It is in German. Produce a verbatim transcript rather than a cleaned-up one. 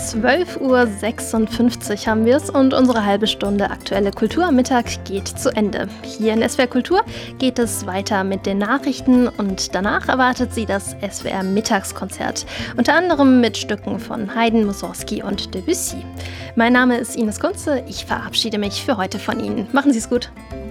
zwölf Uhr sechsundfünfzig haben wir es und unsere halbe Stunde aktuelle Kultur am Mittag geht zu Ende. Hier in S W R Kultur geht es weiter mit den Nachrichten und danach erwartet Sie das S W R Mittagskonzert. Unter anderem mit Stücken von Haydn, Mussorgsky und Debussy. Mein Name ist Ines Kunze, ich verabschiede mich für heute von Ihnen. Machen Sie es gut.